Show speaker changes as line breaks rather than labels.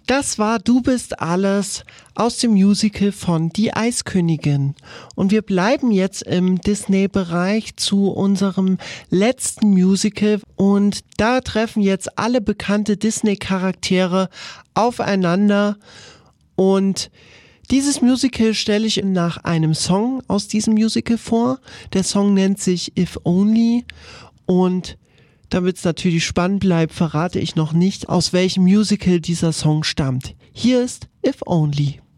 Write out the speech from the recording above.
Das war Du bist alles aus dem Musical von Die Eiskönigin. Und wir bleiben jetzt im Disney-Bereich zu unserem letzten Musical. Und da treffen jetzt alle bekannte Disney-Charaktere aufeinander. Und dieses Musical stelle ich nach einem Song aus diesem Musical vor. Der Song nennt sich If Only. Und damit es natürlich spannend bleibt, verrate ich noch nicht, aus welchem Musical dieser Song stammt. Hier ist If Only.